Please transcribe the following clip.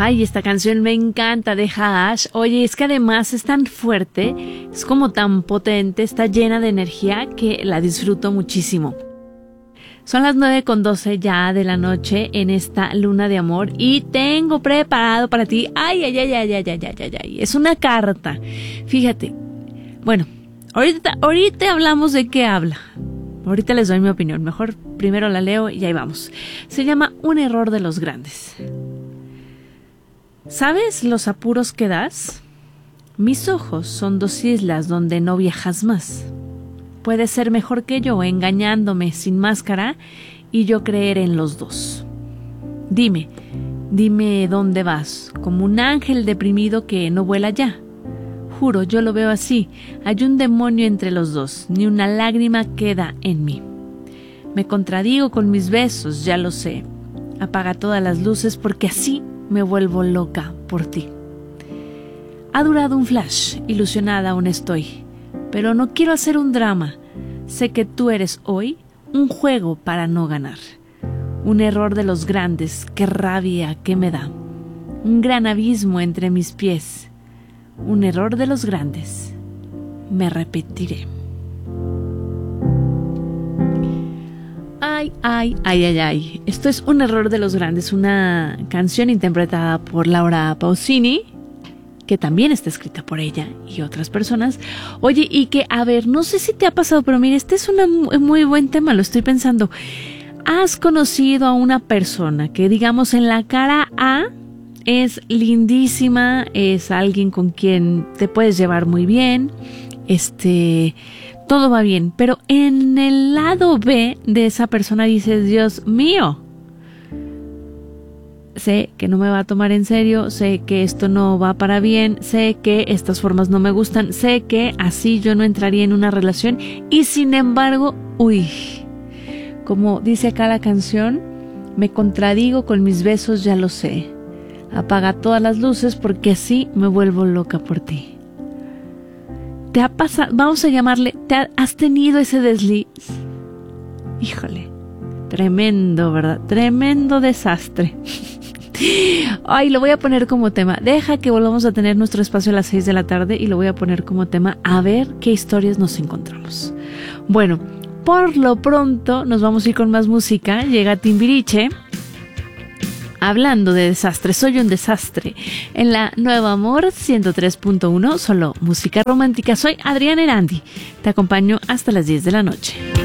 Ay, esta canción me encanta de Hash. Oye, es que además es tan fuerte, es como tan potente, está llena de energía que la disfruto muchísimo. Son las 9:12 ya de la noche en esta luna de amor y tengo preparado para ti. Ay. Es una carta. Fíjate. Bueno, ahorita hablamos de qué habla. Ahorita les doy mi opinión. Mejor primero la leo y ahí vamos. Se llama Un error de los grandes. ¿Sabes los apuros que das? Mis ojos son 2 islas donde no viajas más. Puedes ser mejor que yo engañándome sin máscara y yo creer en los dos. Dime dónde vas, como un ángel deprimido que no vuela ya. Juro, yo lo veo así, hay un demonio entre los dos, ni una lágrima queda en mí. Me contradigo con mis besos, ya lo sé. Apaga todas las luces porque así me vuelvo loca por ti. Ha durado un flash, ilusionada aún estoy, pero no quiero hacer un drama. Sé que tú eres hoy un juego para no ganar. Un error de los grandes, qué rabia que me da. Un gran abismo entre mis pies. Un error de los grandes. Me repetiré. Ay. Esto es Un error de los grandes, una canción interpretada por Laura Pausini, que también está escrita por ella y otras personas. Oye, y que, a ver, no sé si te ha pasado, pero mira, este es un muy buen tema, lo estoy pensando. ¿Has conocido a una persona que, digamos, en la cara A es lindísima, es alguien con quien te puedes llevar muy bien, todo va bien, pero en el lado B de esa persona dices, Dios mío, sé que no me va a tomar en serio, sé que esto no va para bien, sé que estas formas no me gustan, sé que así yo no entraría en una relación y sin embargo, como dice acá la canción, me contradigo con mis besos, ya lo sé. Apaga todas las luces porque así me vuelvo loca por ti. ¿Te ha pasado? Vamos a llamarle, ¿has tenido ese desliz? Híjole, tremendo, ¿verdad? Tremendo desastre. Ay, lo voy a poner como tema. Deja que volvamos a tener nuestro espacio a las 6 de la tarde y lo voy a poner como tema a ver qué historias nos encontramos. Bueno, por lo pronto nos vamos a ir con más música. Llega Timbiriche. Hablando de desastre, soy un desastre. En la Nueva Amor 103.1, solo música romántica. Soy Adriana Erandi. Te acompaño hasta las 10 de la noche.